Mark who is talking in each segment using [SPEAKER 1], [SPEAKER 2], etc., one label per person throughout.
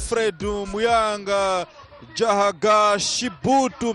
[SPEAKER 1] Alfredo Muyanga Jahaga Shibutu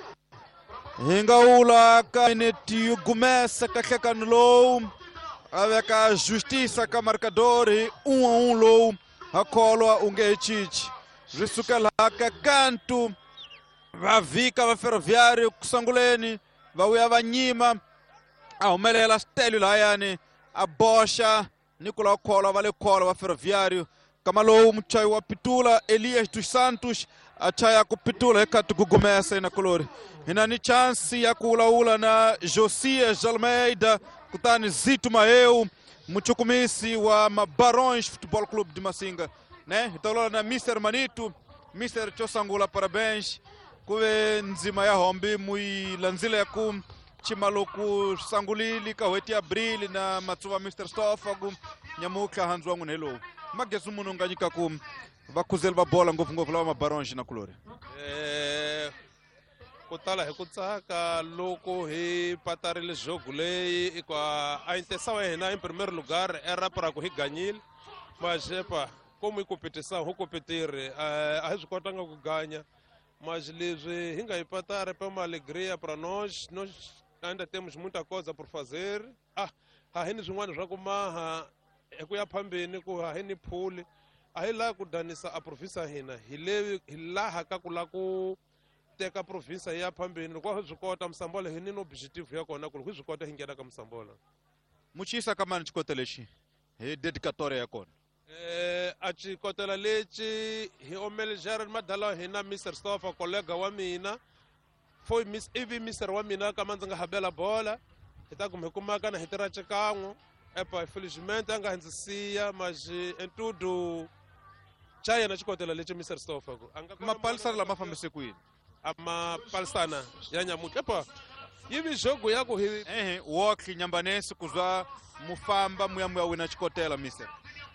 [SPEAKER 1] Hingaula Kaineti Gumessa Kakekanlow avec a justiça com marcador 1-1 low a colo Ungechich Risukala Canto Vavika va Ferroviário Kusanguleni Vauia Vanyima a Umelela Stelio Layani a Bocha Nicolau Cola Vale Cola va Ferroviário Kamalo Mchai wa Pitula Elias dos Santos a chaya ku Pitula ekatu kugumesa ina kolori ina ni chance ya kuulaula na Josias Almeida kutani Zito Maeu mchukumisi wa Barões Futebol Clube de Masinga né italola na Mr. Manito Mr. Chosangula parabéns kuwe nzima ya hombi mui lanzile ya kum chimaluku sangulili kaweti abrili na matsuva Mr. Stoffagu nyamuka hanzwangu nelo magezu munu nganyika kum vakuzeli va bola ngopfu lava Barões na kulori
[SPEAKER 2] ku tala hi ku tsaka loko hi patarile jogo leyi a intenção é hina em primeiro lugar era para ku hi ganyile mas epa como hi competição ho competir a hi swi kotanga ku ganha mas leswi hi nga hi patara é uma alegria para nós ainda temos muita coisa por fazer ha hi ni swin'wana swa ku maha hi ku ya phambeni ku ha hi ni phuli a hi la ku danisa a province hina hi laha ka ku la ku teka province ya phambeni loko hi swi kota Msambola hi ni objective ya kona ku hi swi kota hi nghena ka Msambola
[SPEAKER 1] muchisa kamani chikota lexi hi dedicatória ya kona
[SPEAKER 2] a chikotela lexi hi omelejara madala hina Mr. Stoffa colega wa mina foi ivi Mr. wa mina kama ndzi nga habela bola hi ta kumbe kumaka na hi tira cikan'we epa felizmente anga ndzi siya mas em tudo chaya na chikotela lexi Mr. Stoffa
[SPEAKER 1] mapalisana lama fambise kwini
[SPEAKER 2] amapalisana ya nyamuka epa yivi jogo yako hi
[SPEAKER 1] woki Nyambanesi kuzwa mufamba muya wina chikotela Mr.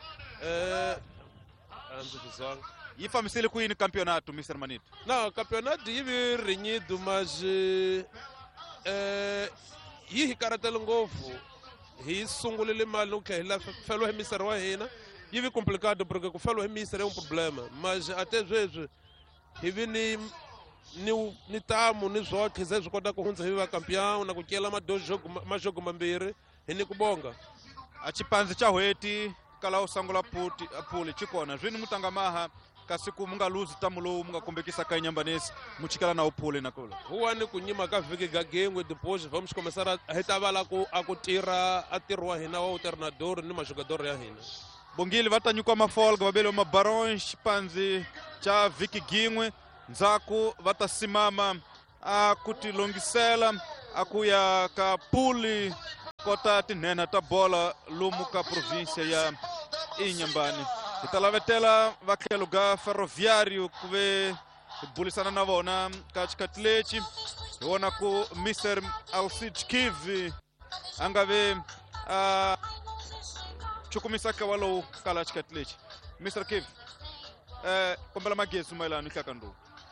[SPEAKER 2] Ndzi vizanga
[SPEAKER 1] yi fambisile kwini campeonato Mr. Manito
[SPEAKER 2] não campeonato yivi renhido mas hi karatela ngopfu hi sungulile mali no khela felo hi Mr. wa hina yivi complicado porque ku felo hi Mr. é um problema mas até vezes hi vi ni tamu ni zwotlhe ze swi kota ku hundza hi va campeão na ku kela majogo mambirhi hi ni ku bonga
[SPEAKER 1] a chipanzi cha hweti kala usangula apule chikona zvini mutangamaha kasiku munga luzi tamulo munga kombekisa ka Nyambanesi muchikala na upule na kola
[SPEAKER 2] huwa ni ku nyima ka vhiki gagengwe depois vamos começar a hitavala ku tira a tirwa hina wa alternador ni majogador ya hina
[SPEAKER 1] bongili vatanyukwa mafolga vabele wa Barões chipanzi cha vhiki gimwe nzaku vatasimama akutilongisela akuya ka puli kota tinhena ta bola lumu ka província ya Inhambane italavetela vakhelo ga Ferroviário kuve bulisana na vona ka chikatilechi vona ku Mr. Alcide Kivi angave chukumisa ka walo kala chikatilechi Mr. Kivi kombela magezi mailano hlakandu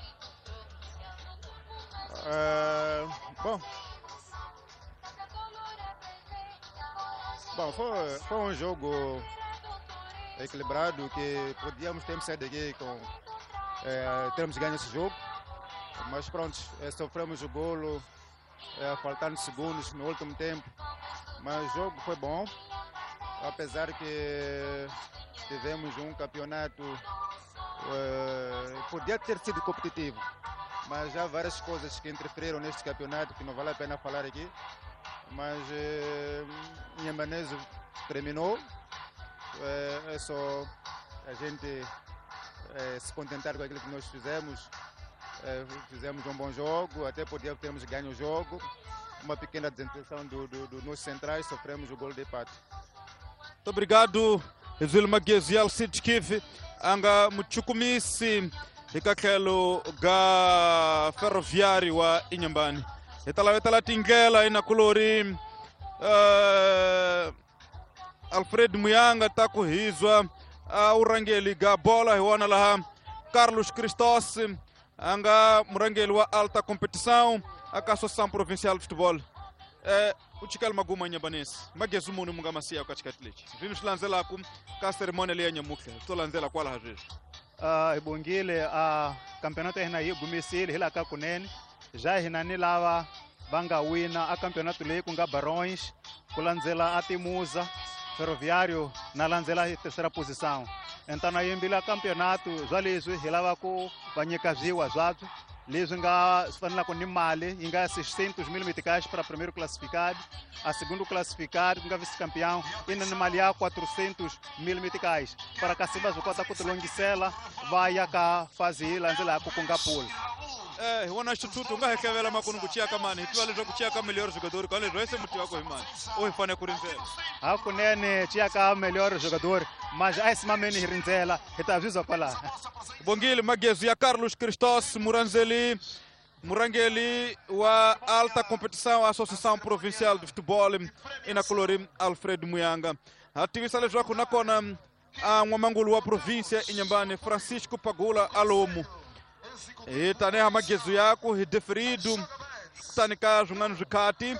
[SPEAKER 3] Bom, foi um jogo equilibrado que podíamos ter saído daqui com termos ganho esse jogo, mas pronto, sofremos o golo faltando segundos no último tempo, mas o jogo foi bom, apesar que tivemos um campeonato podia ter sido competitivo, mas há várias coisas que interferiram neste campeonato que não vale a pena falar aqui. Mas Nyambanesi terminou, é só a gente se contentar com aquilo que nós fizemos. Fizemos um bom jogo, até podíamos termos ganho o jogo. Uma pequena desintenção do nossos centrais, sofremos o gol de empate.
[SPEAKER 1] Muito obrigado, Exílio Magezi Alcide Kivi, anga muchukumisi hikakhelo ga Ferroviário wa Inhambane. Itala tingela ina kulori Alfredo Muyanga ta kuhizwa urangeli ga bola hiwana laha Carlos Cristos anga murangeli wa alta competição a Associação Provincial de Futebol uchikala maguma Nyambanesi magezu munu munga masia ka chikatilechi vinu slanzela ku ka cerimônia le ya nyamuke to lanzela kwala hazwe
[SPEAKER 3] hi bongile campeonato ya hina hi gumisile hi laka kunene ja hina ni lava va nga wina a campeonato leyi ku nga Barões ku landzela a Timuza Ferroviário na landzela hi terceira posição então hi yimbile campeonato bya leswi hi lava ku va nyika byiwa byabyo leswi nga fanelaka ni mali yi nga 600.000 meticais para primeiro classificado, a segundo classificado, que é vice-campeão, e na mali ya 400.000 meticais para que a Simba Zukota Kutulongisela vai a fazer lanzela com Kungapul.
[SPEAKER 1] Wana instituto nga hekevela makunu kuchia kama ni tuwale jo kuchia kama melhor jogador kale jo esse motivo ko imani o ifane kurinzela
[SPEAKER 3] hakunene chia ka melhor jogador mas esse mameni hirinzela hitaviza pala
[SPEAKER 1] bongile magezu ya Carlos Cristos Murangeli wa alta competição Associação Provincial de Futebol ina Colorim Alfredo Muyanga ativisa le jogo na kona a Mwamangulu wa província inyambane Francisco Pagula Alomo taneha magezu yako hideferido kutani ka jungano jikati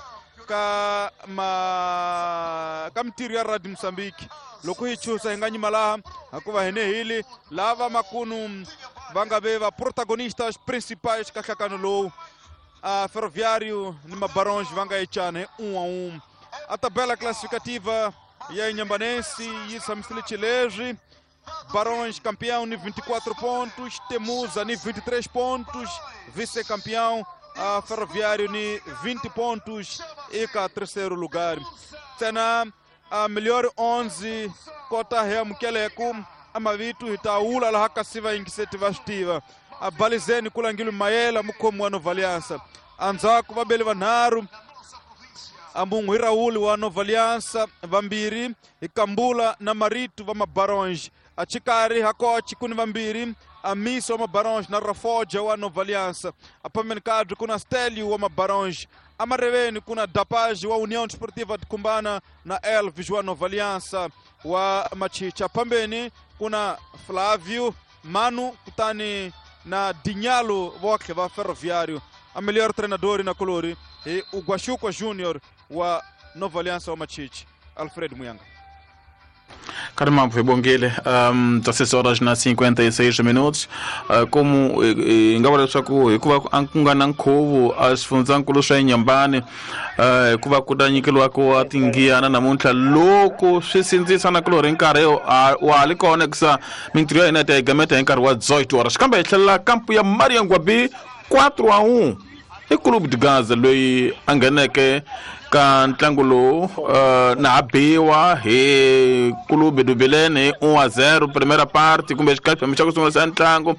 [SPEAKER 1] ka mtiri ya Radi Msambiki loko hichusa hinganyi malaha hakuva hene hili lava makunu vanga beva protagonistas principais kakakano low Ferroviário nima Barões vanga echane 1-1 a tabela classificativa ya Inhambanense yisa misili chileji Barões campeão de 24 pontos, Temuza de 23 pontos, vice-campeão Ferroviário de 20 pontos e cá terceiro lugar. Tena a melhor 11 cota real Mukeleku, a Mavitu Itaúla la Hakasiva iniciativa estiva. A Balizene Kulangilo Maela Mukomu Nova Aliança. Anzaku Babeli Vanaru Ambungu Raul wa Nova Aliança, Vambiri, Ikambula na Maritu vama Barões. A Chikari Hakochi kuni Vambiri, a Miso wa Barões na Rafoja wa Nova Aliança. A Pamencado kuna Stélio wa Barões. A Mareveni kuna Dapage wa União Desportiva de Kumbana na Elvis wa Nova Aliança wa Machicha. Pambeni kuna Flávio Manu kutani na Dinhalo wake wa Ferroviário. A melhor treinador na Colori e o Guaxuco Júnior wa Nova Aliança wa Machicha, Alfredo Muyanga.
[SPEAKER 4] Caramba, foi bongile. 16 horas na 56 minutos. Como ngawala saku kuva angungana nkhovu asifunzankulu swa Inhambane kuva kudanyikilwa ko atingiana namuntlha loko swi sindzisa na kulori nkarhi wa alikona kusa mintirho ya ina ta gameta nkarhi wa 18 horas kambe hlela kampu ya Maria Ngwabi 4-1 i Clube de Gaza loyi angeneke ka ntlangu lowu na biwa hi Clube do Belém 1-0 primeira parte kumbe xikhaphemi xa ku sungula ntlangu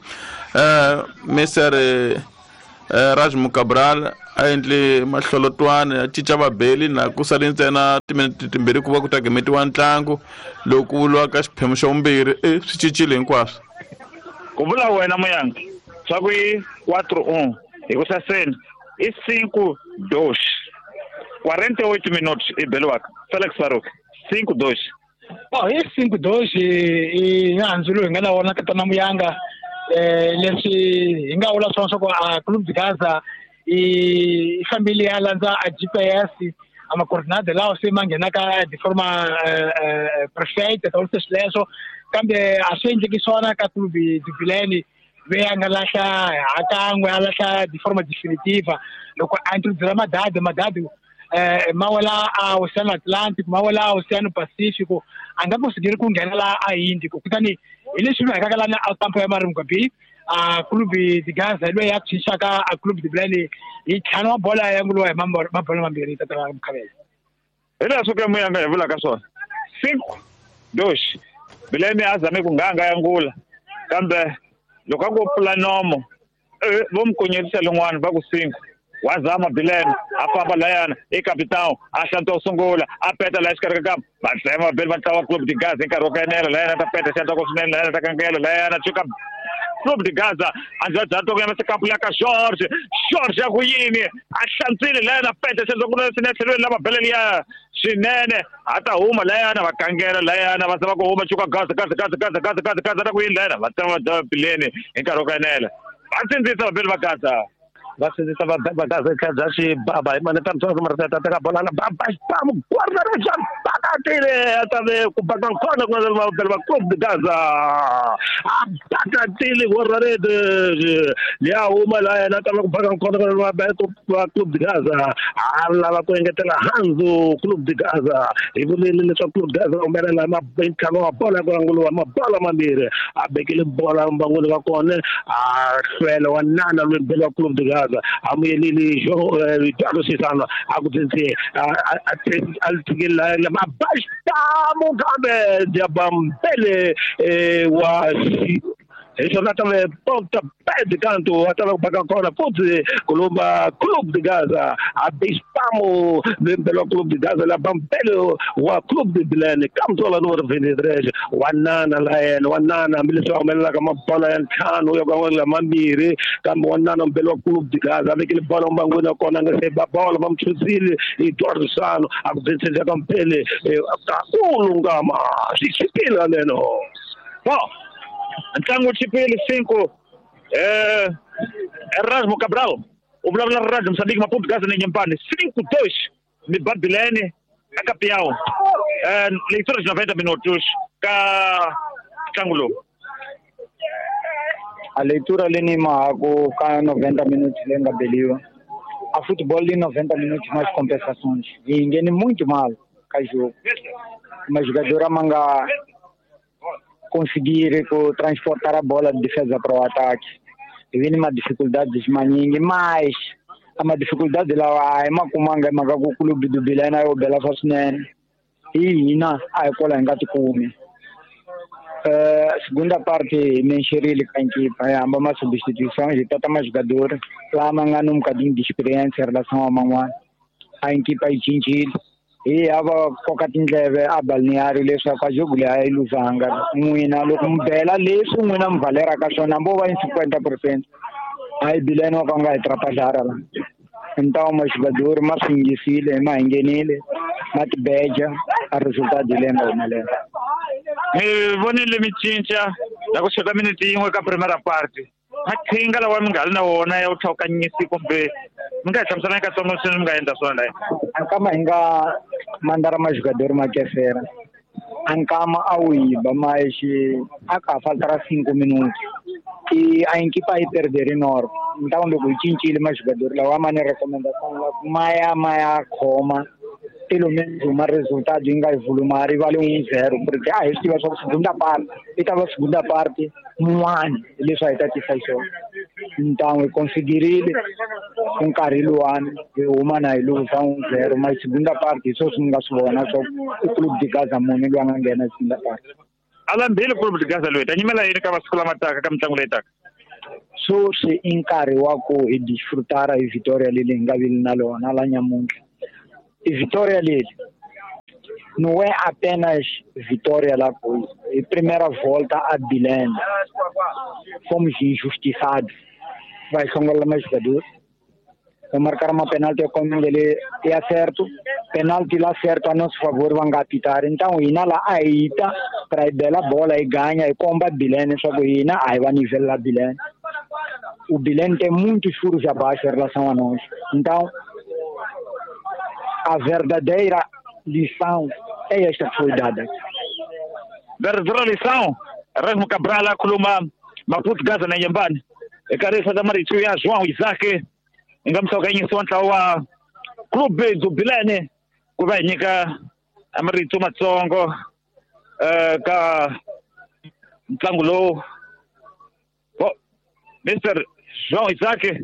[SPEAKER 4] Mr Rajmu Cabral a endle mahlolotwana a cica vabeli na ku sali ntsena timinete timbirhi ku va ku ta gemetiwa ntlangu loko ku lwa ka xiphemu xa vumbirhi swi cincile hinkwaswo
[SPEAKER 5] ku vula wena Muyanga swa ku 4-1 hi ku saseni i 5-2 48 minutos e Beluaca. Felix Farouk, 5-2.
[SPEAKER 6] Oh, é 5-2 e Anzulo engana ona katana Muyanga leswi inga ula sonso ko a Clube de Gaza e família lanza a GPS ama coordenada lá o se mangena ka de forma perfeita então se leso cambia a gente que sona ka Clube de Belém vem lascia akangwe lascia de forma definitiva loko antro drama dado mawala a Oceano Atlântico, mawala a Oceano Pacífico, anga conseguir kungena lá a Índico. Kutani ele chegou a cagar lá na campo ya Maria Ngwabi, a Clube de Gaza, ele ia chinchaka a Clube de Belém e tinha uma bola ya ngulo ya bola mambiri tata mkabele.
[SPEAKER 5] Ele asuka Muyanga ya vula kaso. 5-2. Belém azame kunganga ya ngula. Kambe lokako planomo vomkonyetisa longwana va ku 5. Wazama Belém afamba layana capitão a Santo Sungula a peta lá escarga Batsema Bel Vatawa Clube de Gaza em Carocanela layana ta peta Santo Cosnel layana ta Canguelo layana chuka Clube de Gaza anja zato vema se campo ya Jorge Aguini a Chantile layana peta Santo Cosnel sinetelo lama Belelia Shinene hata uma layana va Canguelo layana vasaba ko uma chuka Gaza ta Aguini layana Batsema Belém em Carocanela Batsendisa Bel Gaza Você estava bem bacana, que já se baba, mas então só que marca tá bola na baba, vamos guardar o jam, Atile atave kupata kona kwa Clube de Gaza. Atile warrede ya umala na atave kupata kona kwa Clube de Gaza. Ala ko ngetela hanzo Clube de Gaza. Ibulele sa Clube de Gaza umela na mabenta no bola kwa ngulu mabala mamire. Abekile bola mbangulu ka kone fela wanana lwembela Clube de Gaza. Amuyelili jo Jado Sisana akutense altigela mabasta mugabe diabambele wa isso não também ponta pé de canto até o bagacona pode Colomba Clube de Gaza a bispamo pelo Clube de Gaza la bambelo o Clube de Belém camtola no 23 wanana la wanana milisa mela kama bola cano yo kama mamire kama wanana pelo Clube de Gaza avec le ballon bangona kona ngase bola vamos chuzile e Eduardo Sano a presença campele a ulungama si pila neno bom Ntlangu Chipili 5 Erasmo Cabral o blá blá rádio Moçambique Maputo Gaza nem Nhambane 5-2 me Babilene a campeão leitura de 90 minutos ca Cangulo
[SPEAKER 7] a leitura ali nem mago ca 90 minutos lenga beliva a futebol de 90 minutos mais compensações e ninguém muito mal ca jogo mas jogadora manga conseguir transportar a bola de defesa para o ataque. E vem uma dificuldade de maninho, mas uma dificuldade lá é uma comanga, uma com o Clube do Belém, o Bela Fosnen, e na a escola engate come. Segunda parte, menxeril com a equipa, é uma substituição, já está mais jogador, lá mangando um bocadinho de experiência em relação a mamãe, a equipa é Chinchil. E ava kokatin leve a balneário leso a jogo a iluzanga muina lo kumbela leso muina mvalera ka sona mbo vai 50% ai bileno kanga atrapalhar lá então mas jogador mas ingifile mas engenile mas beja a resultado de lenda malé
[SPEAKER 5] vonile mithincha la ku cheka minute yin'we ka primeira parte mathinga lawa mi nga ri na wona ya u tlhokanyisi kumbe mi nga hi hlamusela ka tsongo swini mi nga endla swona
[SPEAKER 7] ankama hi nga mandara ma jogador ma kefera ankama a wiba mas a ka faltara 5 minutos e a equipa aí perder enorme então loko hi cincile ma jogador lawa ma ni recomendação la maya khoma pelo menos uma resultado ainda evolumar e vale 1-0 porque este vai só segunda parte e estava segunda parte um ano ele só está aqui só então eu conseguiria um carilo ano uma na ilusão 1-0 mas segunda parte só se não gasona só o Clube de Gaza mone lo angena na segunda parte
[SPEAKER 5] alambile Clube de Gaza lo tanyimela yini ka masiku lamataka ka mitlangu leyi taka
[SPEAKER 7] so se nkarhi wa ku hi disfrutar a vitória leli hi nga vili na lona la nyamuntlha e vitória lele não é apenas vitória lá pois e primeira volta a Belém fomos injustiçados vai songar mais jogador vai marcar uma penalti como ele é certo penalti lá certo a nosso favor vão apitar então ina lá aí tá para bela bola e ganha e comba Belém só que ina aí vai nivelar Belém o Belém tem muitos furos abaixo em relação a nós então a verdadeira lição é esta que foi dada.
[SPEAKER 5] Verdadeira lição, Erasmo Cabral, Kuluma, Maputo Gaza na Nhambane. E cabeça da Marichuia, João Isaac, engamos alguém em Santa Ua, Clube do Belém, Kubanika, Amaritu Matsongo, Ka Tlangulo, Mr. João Isaac.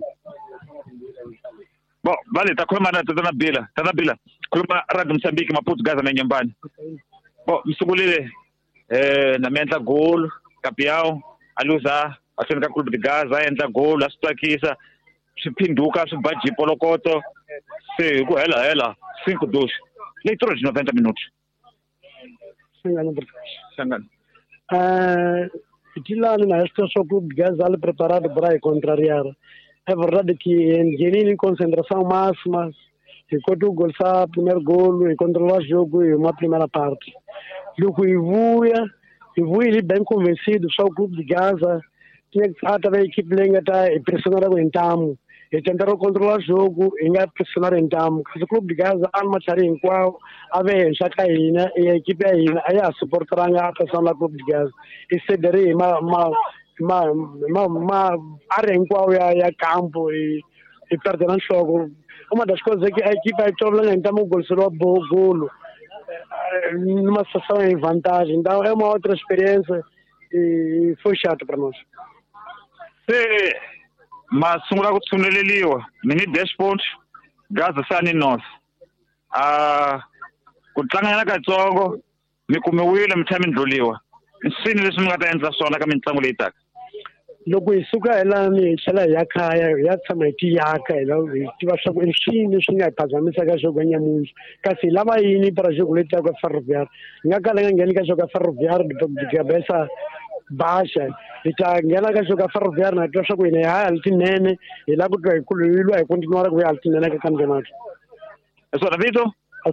[SPEAKER 5] Bom, vale, tá com tá na bila. Kuluma Rádio Moçambique, Maputo Gaza na Nhambane. Bom, me segurei na minha gol, campeão, a lusa, a cena Clube de Gaza, entra gol, a plaquisa, se pinduca, se bate polocoto, se ela, 5-2. Leitura de 90 minutos.
[SPEAKER 6] Sangano. Itilano na situação Clube de Gaza ali preparado para contrariar. É verdade que em concentração máxima, enquanto o gol sai, primeiro gol, e controlar o jogo e uma primeira parte. Luco Ivuia bem convencido, só o Clube de Gaza, tinha que também a equipe lenga está pressionada com o Entamo.
[SPEAKER 8] hi tentara controlar jogo hi nga pressionar hi ntamu kasi Club de Gaza a ni matlhari hinkwawo a ve henhla ka hina ekipe ya hina a ya ha supporteranga a personal Club de Gaza hi sedere hi a ri hinkwawo ya kampo hi perdela nhloko uma das coisas é que a equipa é toda então o gol será golo numa situação em vantagem então é uma outra experiência e foi chato para nós.
[SPEAKER 5] Se masungula ku tshuneleliwa mi ni dash point Gaza sani north ku tlangana katsongo mi kumiwile mi tshami ndluliwa sini leswi mi nga ta endla swona ka mitlangu leyi taka
[SPEAKER 8] loko hi suka hi lani hi tlhela hi ya kaya hi ya tshama hi tiyaka hi tiva swa ku i swini leswi nga hi phazamisa ka xogo nyamuntlha kasi hi lava yini para xogo leti ya ka Ferroviário hi nga kala nga ngheni ka xogo ka Ferroviário hi gabesa baxa hi ta nghena ka xogo ka Ferroviário na tiva swa ku hina hi haya letinene hi lava ku twa hi lwa hi kontinuara ku ya letinene ka campeonato
[SPEAKER 5] swona vito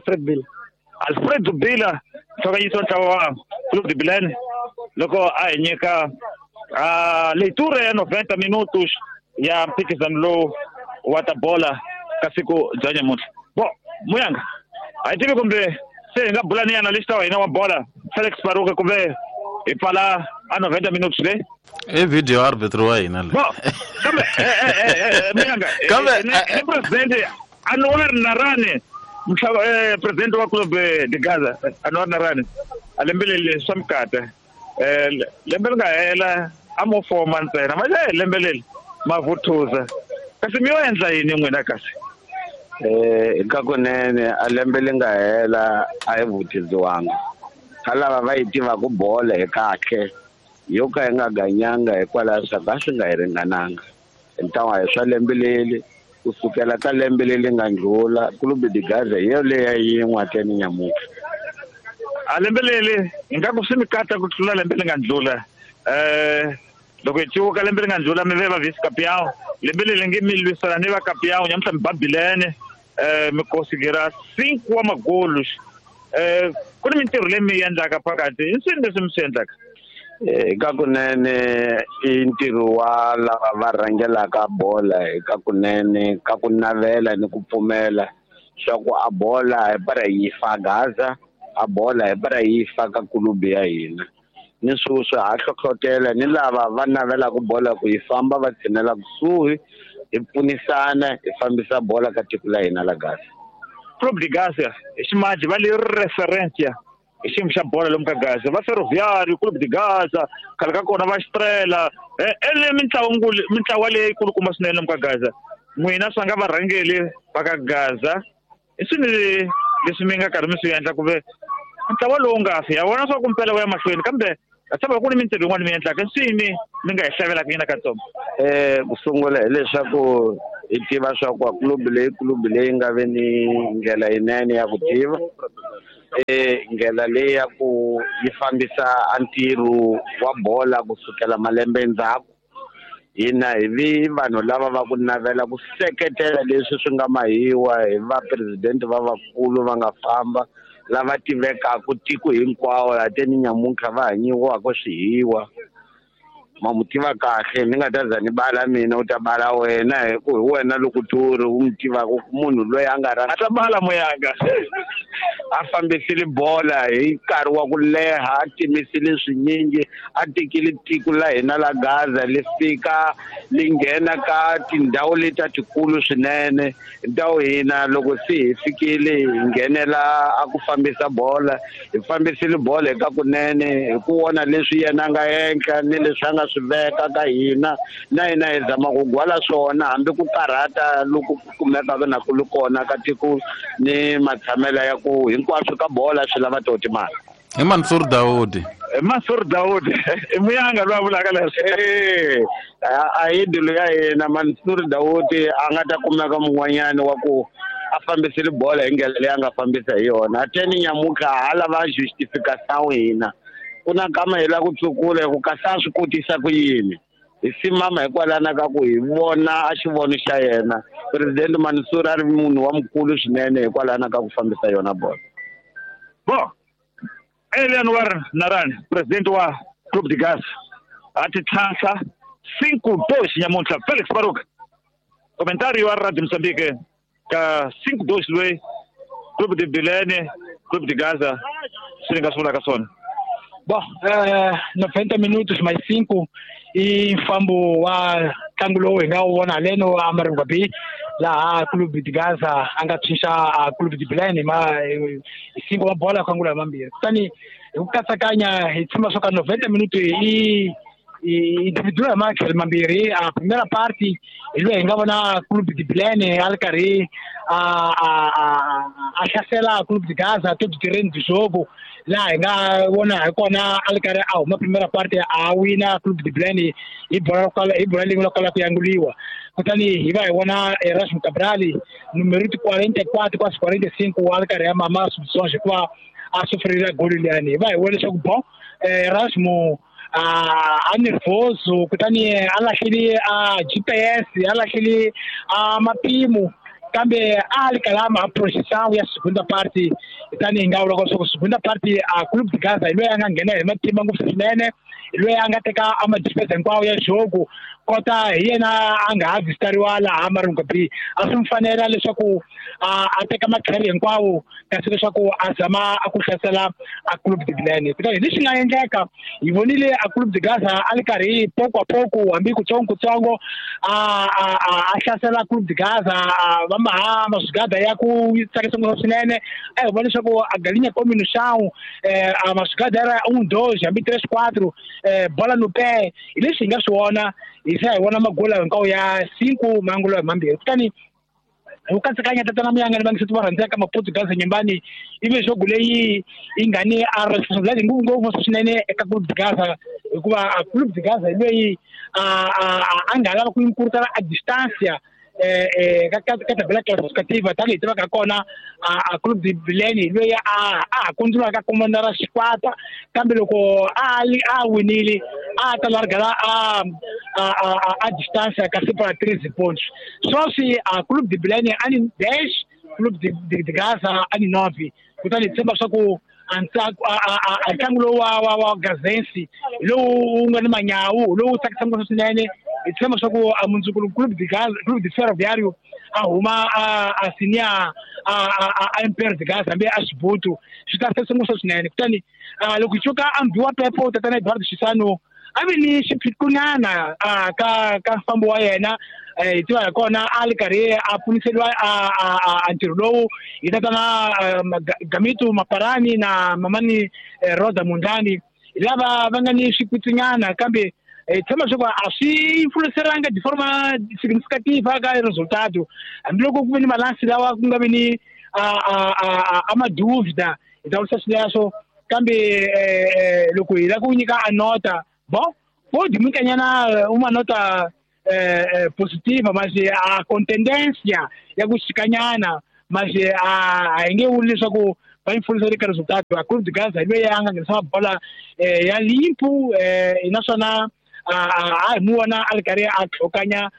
[SPEAKER 5] Alfredo Bila mfakanyiso ntlawa wa Club de Belém loko a hi nyika leitura ya 90 minutos ya mphikizano lowu wa ta bola ka siku bya nyamuntlha Muyanga a hi tivi kumbe se hi nga bula ni analyst wa hina wa bola Felix Baruka kumbe hi pfala a 90 minutos le
[SPEAKER 4] i video arbitro wa hina le
[SPEAKER 5] kambe Muyanga ni president Anwar Narane president wa Club de Gaza Anwar Narane alembelele swamkata lembe nga hela amofoma ntsena manje lembelele mavuthuza kasi mi endla yini n'wina kasi
[SPEAKER 9] eka kunene alembele nga hela a hi vuthiziwanga khalava va yi tivaku bola hi kahle yo ka hi nga ganyanga hikwalaho swa ka swi nga hi ringananga ntawa hi swa lembeleli kusukela ka lembeleli nga ndlula Club de Gaza hi yo leya yin'we tani nyamuka
[SPEAKER 5] alembelele ingaku swi mi kata ku tlula lembele nga ndlula loko hi ciwuka lembe ri nga ndlula mi ve va vice campeão lembe leri nge mi lwisana ni va campeão nyamuhla mi babilene mi konsigira 5 wa magolos ku ni mintirho leyi mi endlaka phakati i nsini leswi mi swi endlaka
[SPEAKER 9] eka kunene i ntirho wa lava va rhangelaka bola eka kunene ka ku navela ni ku pfumela swa ku a bola hi para yi fa Gaza a bola hi para yi fa ka kulubi ya hina ni swi ha hlohlotela ni lava va navelaka bola ku yi famba va tshinela kusuhi hi pfunisana hi fambisa bola ka tiko la hina la Gaza
[SPEAKER 5] Club de Gaza hi ximaji va le referencia hi xiyimo xa bola lomu ka Gaza va Ferroviário Club de Gaza khale ka kona va Estrela mitlawa leyi kulukumba swinene lomu ka Gaza n'wina swi nga varhangeli va ka Gaza i swini leswi mi nga karhi mi swi endla ku ve ntlawa lowu nga fi ya vona swa ku mpela wu ya mahlweni kambe a tshama ku ni mintirho yin'wana mi endlaka swini mi nga hi hlavelaka yina katsongo
[SPEAKER 9] ku sungula hileswaku hi tiva swa ku club leyi nga ve ni ndlela yinene ya ku tiva ndlela leyi ya ku yi fambisa ntirho wa bola kusukela malembe endzhaku hina hi vi vanhu lava va ku navela ku seketela leswi swi nga mahiwa hi va president va vakulu va nga famba lava tivekaka tiko hinkwawo hateni nyamuntlha va hanyiwaka swihiwa ma mu tiva kahle ni nga ta za ni bala mina u ta bala wena hi ku hi wena loko turi u n'wi tivaka munhu loyi a nga
[SPEAKER 5] a ta bala Muyanga
[SPEAKER 9] a fambisile bola hi nkarhi wa ku leha a timisile swinyingi a tekile tiko la hina la Gaza li fika li nghena ka tindhawu leti tikulu swinene ndhawu hina loko se hi fikile hi nghenela a ku fambisa bola hi fambisile bola eka kunene hi ku vona leswi yena nga henhla ni leswi a nga swi veka ka hina na hina hi zama ku gwala swona hambi ku karhata loko ku kumekaka na ku kona ka tiko ni matshamela ya ku hinkwaswo ka bola swi lava to timali
[SPEAKER 4] i Mansour Dawood
[SPEAKER 5] i Muyanga loyi a vulaka leswi
[SPEAKER 9] a hi dilo ya hina Mansour Dawood a nga ta kumeka mun'wanyana wa ku a fambisile bola hi ndlela leyi a nga fambisa hi yona ateni nyamuka ha lava justification hina ku na kama hi la ku tsukula ku kasa swi kotisa ku yini hi simama hikwalana ka ku hi vona a xivono xa yena president Mansour a ri munhu wa mukulu swinene hikwalana ka ku fambisa yona bola
[SPEAKER 5] Anwar Narane president wa Club de Gaza ati tlhantlha 5-2 nyamuntlha Felix Baruka Comentário à Rádio Moçambique, que 5-2 Luís, Clube de Belém, Clube de Gaza, Seringa Sula Cassona.
[SPEAKER 6] Bom, 90 minutos mais 5 e fambo a Tangulo engao wana leno a Marangabi lá Clube de Gaza angatisha a Clube de Belém mas 5 bola kangula mambia. Tani ukasakanya itima soka 90 minutos e individual match mambiri a primeira parte ele engao na Clube de Belém Alcari a chancela Clube de Gaza todo o terreno de jogo lá enga wona kona Alcari uma primeira parte a wina Clube de Belém e bola língua kala kuanguliwa kutani iba wona Erasmo Cabral número 44 quase 45 Alcari ama subções kwa a sofrer gol ali vai wona jogo bom Erasmo a nervoso kutani alashili a GPS alashili a mapimo kambe alikalama processão e a segunda parte tani ngaula kwa segunda parte a Clube de Gaza ile angangena matima ngufunene ile angateka ama defense kwao ya jogo kota yena anga vistariwala amarungapi asumfanela leswaku ateka makhari kwao kasi leswaku azama akuhlasela a Clube de Belém kutani lexi nga endleka yivonile a Clube de Gaza alikari pouco a pouco hambi kutsongo a hlasela Clube de Gaza vama masugada ya ku tsakisongo swinene vona leswaku a galinha come no chão a masugada era 1-2 hambi 3-4 bola no pé e lexi nga swona isa wona magola nkao ya 5 mangulo mambiri kutani ukatsikanya tatana muyanga nibangisetu varandzeka kama Portugal nyumbani ive jogo leyi ingani a responsibility ngopfu swinene eka Clube de Gaza hikuva a Clube de Gaza leyi anga lava ku imkurutana a distância ka tabela classificativa tani hi tivaka kona a Clube de Belém loyi a kondzulaka komandara xikwata kambe loko a winile a ta largala a distância kasi para 13 pontos só se a Clube de Belém ani 10 Clube de Gaza ani 9 kutani tsemba swa ku a ntlangu wa Gazensi lowu nga ni manyawu lowu tsakisa ngopfu swinene hi tshemba swa ku a mundzukulu Clube de Gaza Clube de Ferroviário a huma a sinia a Império de Gaza hambi a Xibutu swi ta tsakisa ngopfu swinene kutani loko hi cuka ambiwa pepo tatana Eduardo Chisano a vi ni xiphiqonyana ka mfambo wa yena hi tiva kona ali karhi a pfuniseliwa a ntirho lowu hi tatana Gamitu Maparani na mamani Rosa Mundani lava va nga ni swiphiqonyana kambe tshemba swa ku a swi influenceranga de forma significativa ka resultado hambiloko ku ve ni malansi lawa ku nga vi ni a maduvida hi ta vutisa swileswo kambe loko hi la ku nyika a nota bom pode muitanyana uma nota positiva mas a contendência ya ku xikanyana mas a nge vuli leswaku va influencer eka resultado a Clube de Gaza loyi a nga nghenisa bola ya limpu naswona a hi mu vona a ri karhi a tlhokanya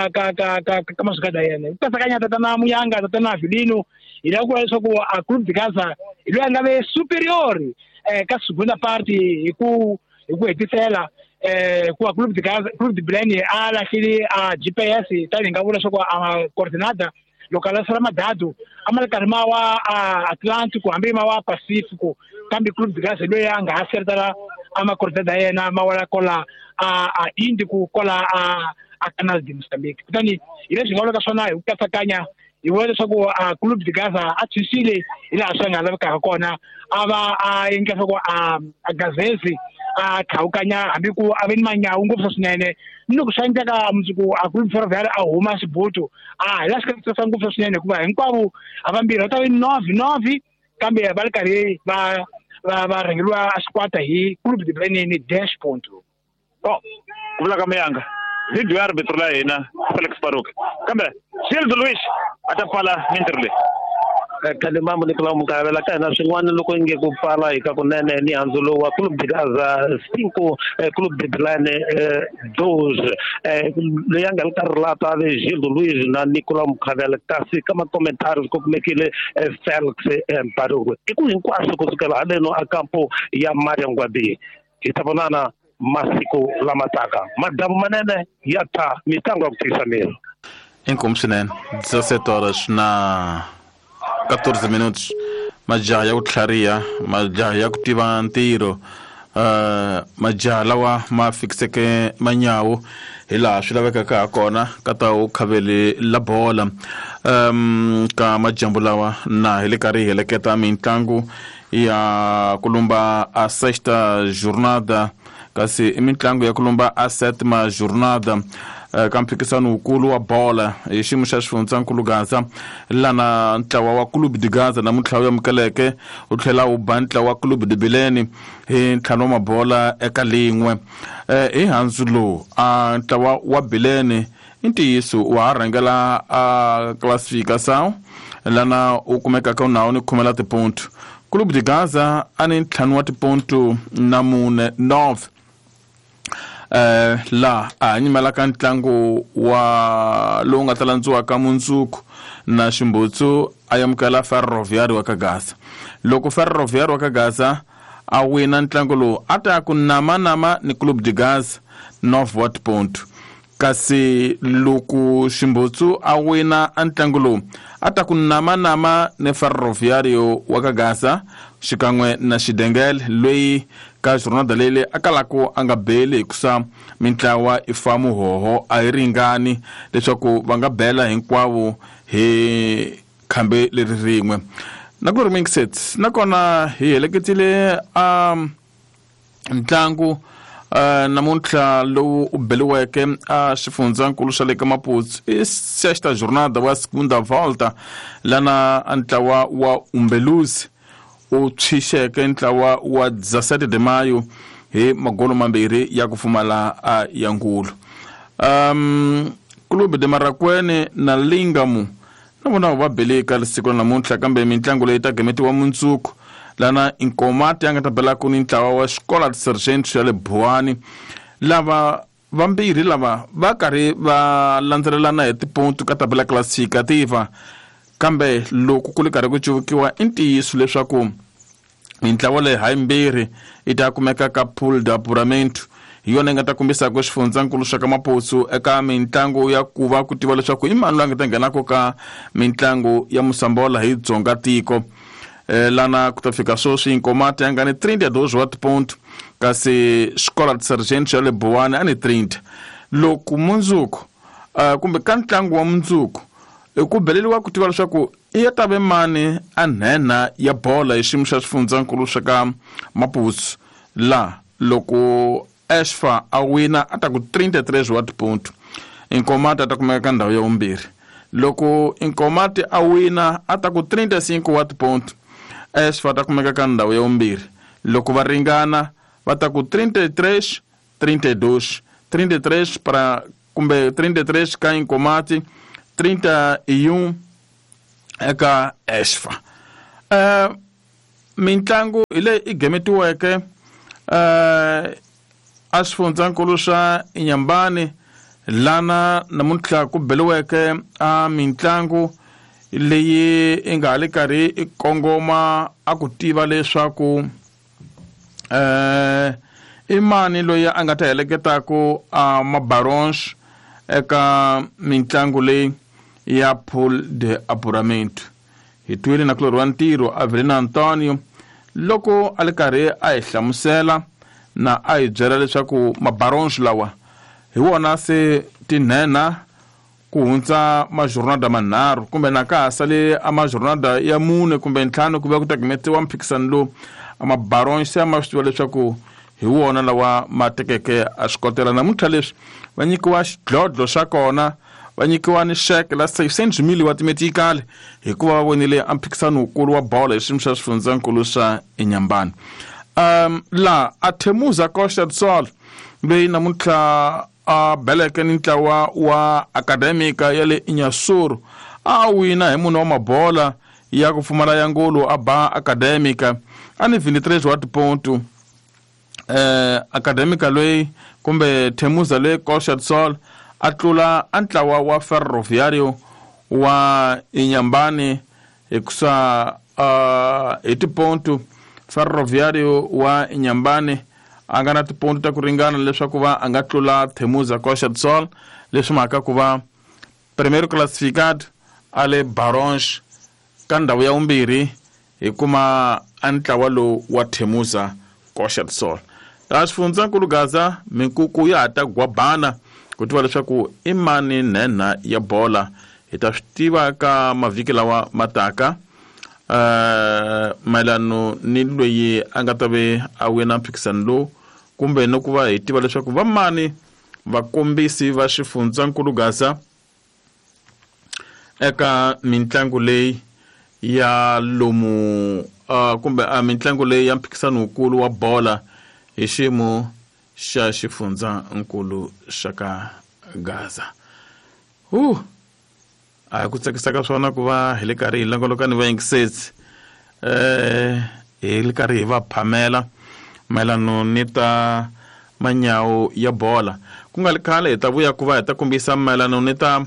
[SPEAKER 6] ka masugada ya yena kasakanya tatana Muyanga tatana Vilino hi la ku vula leswaku a Clube de Gaza hi loyi a nga ve superior ka segunda parte hi ku hetisela ku a Clube de Gaza Clube de Belém a lahlile a GPS tani hi nga vula leswaku a coordenada loko a lasela madadu a ma ri karhi ma wa Atlântico hambi ma wa Pacífico kambe Clube de Gaza loyi a nga ha seretela a macoordenada ya yena ma wala kola a Índico kola a Canal de Moçambique kutani hi leswi hi nga vulaka swona hi ku katsakanya hi vona leswaku a Clube de Gaza a tshwisile hi laha swi nga lavekaka kona a va a endla leswaku a Gazezi a tlhawukanya hambi ku a ve ni manyawu ngopfu swinene ni loko swi endleka mundzuku a Clube Ferroviário a huma Xibutu hi laha swi ka tsakisa ngopfu swinene hikuva hinkwavo havambirhi va ta ve 9 kambe va ri karhi va rhangeriwa a xikwata hi Clube de Belém ni 10 ponto
[SPEAKER 5] ku vula ka Muyanga video ya arbitro la hina Felix Baruch kambe Gildo Luis a ta pfala mintirho leyi
[SPEAKER 9] khale mambo ni kula mukavela ka hina swin'wana loko nge ku pfala hi ka kunene ni handzu lowu wa Clube de Gaza 5 Clube de Belém 12 leyi a nga ri karhi lata ve Gildo Luis na Nicola Mukavela kasi ka makomentari ku kumekile Felix Baruch i ku hinkwaswo kusukela haleno a kampo ya Maria Ngwadi hi ta vonana masiku lama taka madamu manene ya ta mitlangu ya ku tisa miri
[SPEAKER 4] Inkomsinen 17 horas na 14 minutos. Majaha ya kutlharia, majaha ya kutiva ntiro, majaha lawa ma fikseke manyawu hila swi laveka ka kona ka ta u khaveli la bola ka majambu lawa na hile kari heleketa mitlangu ya kulumba a sexta jornada kasi mitlangu ya kulumba a sétima jornada ka mphikisano ukulu wa bola hi xiyimo xa xifundzankulu Gaza lana ntlawa wa Club de Gaza na mutlawa ya mukeleke u tlhela u ba ntlawa wa Club de Beleni hi ntlhanu wa mabola eka lin'we hi handzu lowu a ntlawa wa Beleni i ntiyiso wa ha rhangela a classificação lana u kumekaka unawu ni khumela tiponto. Club de Gaza a ni ntlhanu wa tiponto na mune 9 la a nyimela ka ntlangu wa lowu nga ta landziwaka mundzuku na ximbutsu a yamukela Ferroviário wa ka Gaza. Loko Ferroviário wa ka Gaza a wina ntlangu lowu a ta ku nama ni Club de Gaza 9 wa tiponto kasi loko ximbutsu a wina ntlangu lowu a ta ku nama ni Ferroviário wa ka Gaza xikan'we na Xidengele loyi ka jornada lele akalako anga bele hikusa mintlawa ifamu hoho a yi ringani leswaku va nga bela hinkwavo hi khambe leri rin'we na ku ri Minxet nakona hi heleketile ntlangu namuntlha lowu u beliweke a xifundzankulu xa le ka Maputo i sexta jornada wa segunda volta lana ntlawa wa Umbeluzi u tshixeke ntlawa wa 17 de mayo hi magolo mambirhi ya ku pfumala a Yangulo. Club de Marakwene na Lingamu na vona va beleka lesiku namuntlha kambe mitlangu leyi ta gemetiwa mundzuku lana Inkomati anga ta bela ku ni ntlawa wa Xikola de Sargento ya le Buwani lava vambirhi lava va karhi va landzelelana hi tiponto ka tabela classificativa kambe loko ku le karhi ku cuvukiwa i ntiyiso leswaku mintlawa leyi hayimbirhi i ta kumeka ka pool de apuramento hi yona yi nga ta kombisa ku xifundzankulu xa ka Maputo eka mitlangu ya ku va ku tiva leswaku i mani loyi a nga ta nghenaka ka mitlangu ya musambola hi dzonga tiko lana ku ta fika swoswi Inkomati anga ni 32 wa tiponto kasi Xikola de Sargento ya le Buwani a ni 30 loko mundzuku kumbe ka ntlangu wa mundzuku ku beleliwa ku tiva leswaku i ya tave mani a nhena ya bola hi xiyimo xa xifundzankulu xa ka Maputo la loko Esfa a wina a ta ku 33 wa tiponto Inkomati a ta kumeka ka ndhawu ya vumbirhi loko Inkomati a wina a ta ku 35 wa tiponto Esfa ta kumeka ka ndhawu ya vumbirhi loko va ringana va ta ku 33 para kumbe 33 ka Inkomati 31 eka Esfa. Mitlangu ile i gemetiweke a xifundzankulu xa Inyambani lana namuntlha ku beliweke a mitlangu leyi i nga le karhi i kongoma a ku tiva leswaku i mani loyi a nga ta heleketaku a mabarons eka mitlangu leyi ya pool de apuramento hi twile na kulori wa ntirho Avelina Antonio loko a le karhi a hi hlamusela na a hi byela leswaku mabarons lawa hi wona se tinhena ku hundza majornada manharhu kumbe na ka ha sale a majornada ya mune kumbe ntlhanu ku va ku ta gemetiwa mphikisano lowu a mabarons se ma swi tiva leswaku hi wona lawa ma tekeke a swi kotela namuntlha leswi va nyikiwa xidlodlo xa kona va nyikiwa ni sheke la 600 mili wa timetikali hikuva va vonile a mphikisano wukulu wa bola hi xiyimo xa xifundzankulu xa Inyambani. La a Temuza Costa do Sol loyi namuntlha a beleke ni ntlawa wa Academica ya le Inyasuru a wina hi munhu wa mabola ya ku pfumala Yangulo a ba Academica a ni 23 wa tiponto Academica loyi kumbe Temuza loyi Costa do Sol a tlula a ntlawa wa Ferroviário wa Inyambani hikusa hi tiponto Ferroviário wa Inyambani a nga na tiponto ta ku ringana leswaku va a nga tlula Temuza Costa do Sol leswi mhaka ku va primeiro classificado ale Barões ka ndhawu ya vumbirhi hi kuma a ntlawa lowu wa Temuza Koxa do Sol. Laha xifundzankulu Gaza mikuku ya ha ta gwabana ku tiva leswaku i mani nhenha ya bola hi ta swi tiva ka mavhiki lawa mataka mayelano ni loyi a nga ta ve a wina mphikizano lowu kumbe no ku va hi tiva leswaku va mani vakombisi va xifundzankulu Gaza eka mitlangu leyi ya lomu kumbe mitlangu leyi ya mphikizano wukulu wa bola hi xiyimo xa xifundzankulu xa ka Gaza. A ku tsakisaka swona ku va hi le karhi hi langoloka ni vayingiseri hi le karhi hi va phamela mayelano ni ta manyawu ya bola ku nga khale hi ta vuya ku va hi ta kombisa mayelano ni ta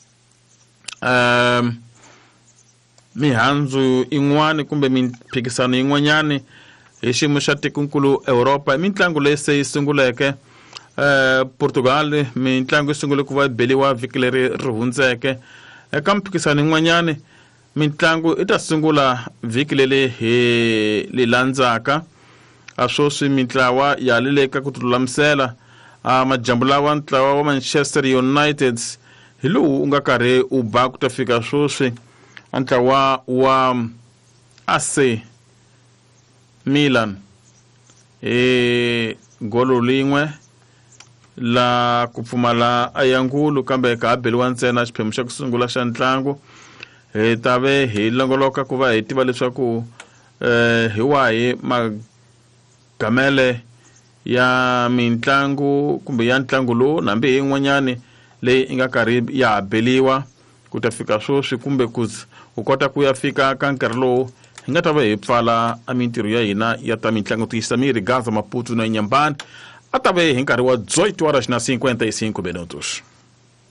[SPEAKER 4] mihandzu in'wana kumbe miphikizano yin'wanyani hi xiyimo xa tikonkulu Europa i mitlangu leyi se yi sunguleke Portugal mitlangu yi sungule ku va yi beliwa vhiki leri ri hundzeke eka mphikizano yin'wanyani mitlangu i ta sungula vhiki leri hi landzaka a swoswi mitlawa ya leleka ku tilulamisela majambu lawa ntlawa wa Manchester United hi lowu u nga karhi u ba ku ta fika swoswi ntlawa wa AC Milan golo lin'we la ku pfumala ayangulu kambe ka beliwa ntsena xiphemu xa ku sungula xa ntlangu hi ta ve hi longoloka ku va hi tiva leswaku hi wahi magamele ya mitlangu kumbe ya ntlangu lowu nambe yin'wanyani leyi i nga karhi ya beliwa ku ta fika swoswi kumbe ku kota ku ya fika ka nkarhi lowu hi nga ta va hi pfala a mintirho ya hina ya ta mitlangu tiyisa miri Gaza Maputo na Inhambane a ta ve hi nkarhi wa 18 horas na 55 minutos.